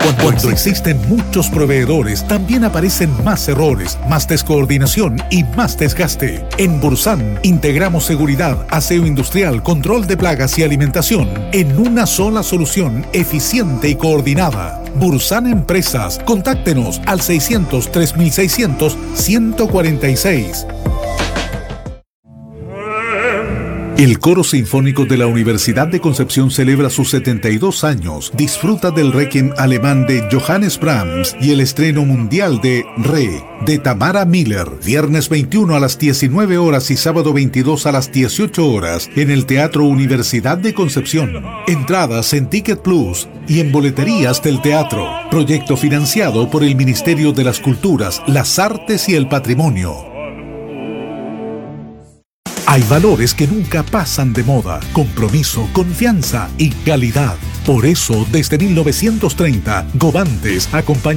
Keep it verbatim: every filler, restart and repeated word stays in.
Cuando existen muchos proveedores, también aparecen más errores, más descoordinación y más desgaste. En Bursan integramos seguridad, aseo industrial, control de plagas y alimentación en una sola solución eficiente y coordinada. Bursan Empresas. Contáctenos al seiscientos, tres mil seiscientos, ciento cuarenta y seis. El Coro Sinfónico de la Universidad de Concepción celebra sus setenta y dos años. Disfruta del Requiem alemán de Johannes Brahms y el estreno mundial de Re, de Tamara Miller. Viernes veintiuno a las diecinueve horas y sábado veintidós a las dieciocho horas en el Teatro Universidad de Concepción. Entradas en Ticket Plus y en boleterías del teatro. Proyecto financiado por el Ministerio de las Culturas, las Artes y el Patrimonio. Hay valores que nunca pasan de moda: compromiso, confianza y calidad. Por eso, desde mil novecientos treinta, Govantes acompaña